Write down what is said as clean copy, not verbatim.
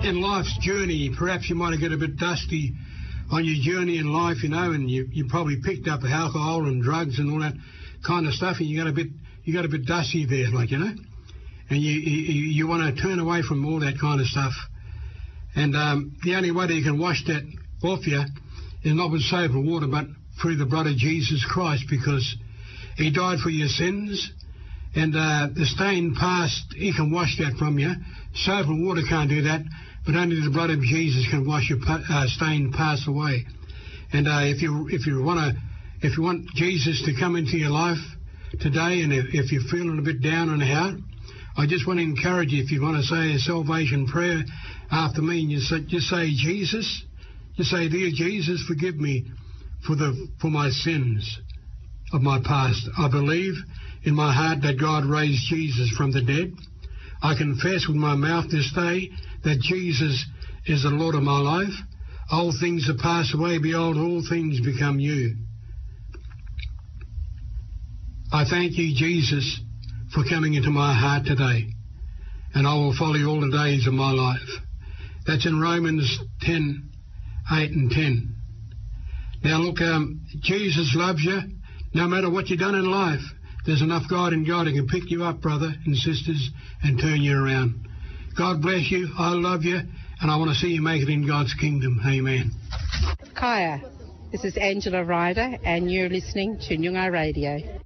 in life's journey, perhaps you might have got a bit dusty on your journey in life, you know, and you probably picked up alcohol and drugs and all that kind of stuff, and you got a bit dusty there, like, you know, and you want to turn away from all that kind of stuff. And the only way that you can wash that off you is not with soap and water, but through the blood of Jesus Christ, because he died for your sins, and the stained past, he can wash that from you. Soap and water can't do that, but only the blood of Jesus can wash your stained past away. And if you want Jesus to come into your life today, and if you're feeling a bit down and out, I just want to encourage you, if you want to say a salvation prayer after me, and just say, Jesus, just say, dear Jesus, forgive me for my sins of my past. I believe in my heart that God raised Jesus from the dead. I confess with my mouth this day that Jesus is the Lord of my life. Old things have passed away, behold, all things become new. I thank you, Jesus, for coming into my heart today, and I will follow you all the days of my life. That's in Romans 10, 8 and 10. Now look, Jesus loves you. No matter what you've done in life, there's enough God in God who can pick you up, brother and sisters, and turn you around. God bless you. I love you, and I want to see you make it in God's kingdom. Amen. Kaya, this is Angela Ryder, and you're listening to Noongar Radio.